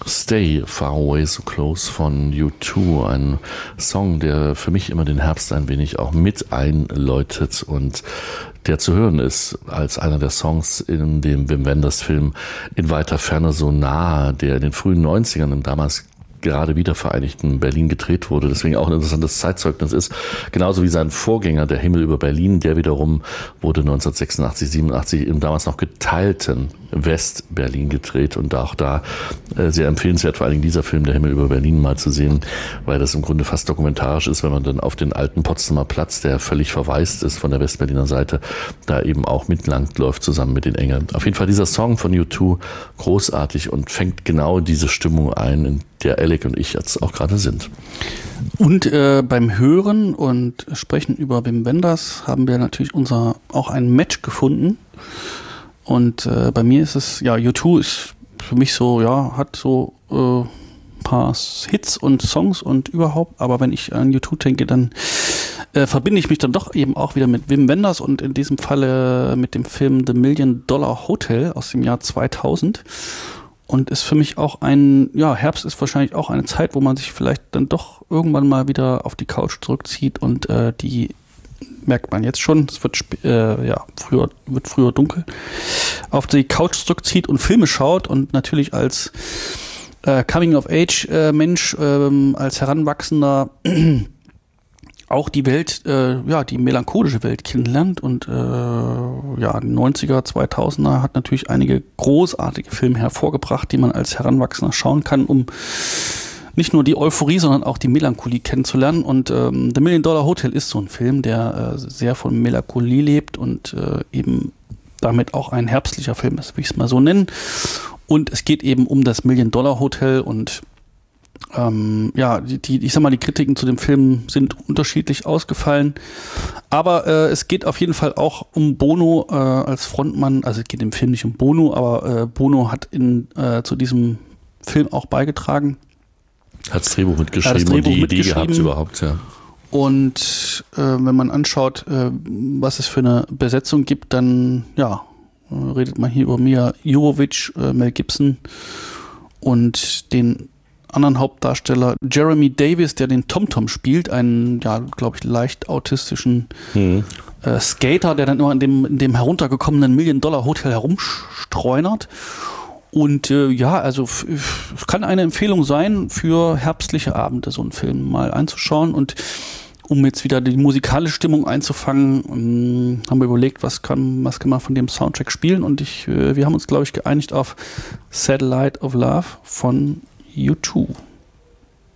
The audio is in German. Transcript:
Stay Far Away So Close von U2, ein Song, der für mich immer den Herbst ein wenig auch mit einläutet und der zu hören ist als einer der Songs in dem Wim Wenders Film In weiter Ferne so nah, der in den frühen 90ern im damals gerade wiedervereinigten Berlin gedreht wurde, deswegen auch ein interessantes Zeitzeugnis ist, genauso wie sein Vorgänger Der Himmel über Berlin, der wiederum wurde 1986, 87 im damals noch geteilten West-Berlin gedreht und auch da sehr empfehlenswert, vor allen Dingen dieser Film Der Himmel über Berlin mal zu sehen, weil das im Grunde fast dokumentarisch ist, wenn man dann auf den alten Potsdamer Platz, der völlig verwaist ist von der Westberliner Seite, da eben auch mitlang läuft zusammen mit den Engeln. Auf jeden Fall dieser Song von U2 großartig und fängt genau diese Stimmung ein, in der Alec und ich jetzt auch gerade sind. Und beim Hören und Sprechen über Wim Wenders haben wir natürlich auch ein Match gefunden. Und bei mir ist es, ja, U2 ist für mich so, ja, hat so ein paar Hits und Songs und überhaupt, aber wenn ich an U2 denke, dann verbinde ich mich dann doch eben auch wieder mit Wim Wenders und in diesem Falle mit dem Film The $1 Million Hotel aus dem Jahr 2000. Und ist für mich auch Herbst ist wahrscheinlich auch eine Zeit, wo man sich vielleicht dann doch irgendwann mal wieder auf die Couch zurückzieht und die merkt man jetzt schon, es wird früher dunkel, auf die Couch zurückzieht und Filme schaut und natürlich als Coming-of-Age-Mensch, als Heranwachsender auch die Welt, die melancholische Welt kennenlernt und die 90er, 2000er hat natürlich einige großartige Filme hervorgebracht, die man als Heranwachsender schauen kann, um nicht nur die Euphorie, sondern auch die Melancholie kennenzulernen. Und The $1 Million Hotel ist so ein Film, der sehr von Melancholie lebt und eben damit auch ein herbstlicher Film ist, will ich es mal so nennen. Und es geht eben um das $1 Million Hotel und ich sag mal, die Kritiken zu dem Film sind unterschiedlich ausgefallen, aber es geht auf jeden Fall auch um Bono als Frontmann, also es geht im Film nicht um Bono, aber Bono hat zu diesem Film auch beigetragen. Hat das Drehbuch mitgeschrieben und die Idee gehabt überhaupt, ja. Und wenn man anschaut, was es für eine Besetzung gibt, dann redet man hier über Mia Jovovich, Mel Gibson und den anderen Hauptdarsteller Jeremy Davis, der den Tom-Tom spielt, einen, glaube ich, leicht autistischen Skater, der dann immer in dem heruntergekommenen $1 Million Hotel herumstreunert. Und es kann eine Empfehlung sein, für herbstliche Abende so einen Film mal einzuschauen. Und um jetzt wieder die musikalische Stimmung einzufangen, haben wir überlegt, was kann man von dem Soundtrack spielen. Und wir haben uns, glaube ich, geeinigt auf Satellite of Love von U2.